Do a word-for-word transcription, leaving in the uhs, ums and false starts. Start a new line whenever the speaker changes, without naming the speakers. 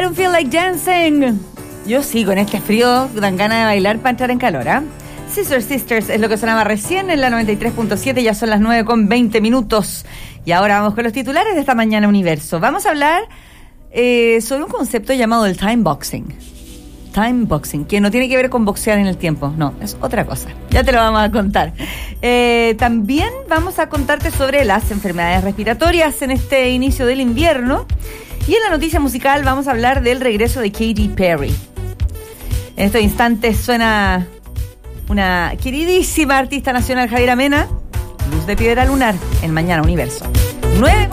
I don't feel like dancing. Yo sí, con este frío dan ganas de bailar para entrar en calor, ¿ah? ¿eh? Scissor Sisters es lo que sonaba recién en la noventa y tres punto siete, ya son las nueve con veinte minutos. Y ahora vamos con los titulares de esta mañana Universo. Vamos a hablar eh, sobre un concepto llamado el time boxing. Time boxing, que no tiene que ver con boxear en el tiempo, no, es otra cosa. Ya te lo vamos a contar. Eh, también vamos a contarte sobre las enfermedades respiratorias en este inicio del invierno. Y en la noticia musical vamos a hablar del regreso de Katy Perry. En estos instantes suena una queridísima artista nacional, Javiera Mena, Luz de Piedra Lunar, en Mañana Universo. nueve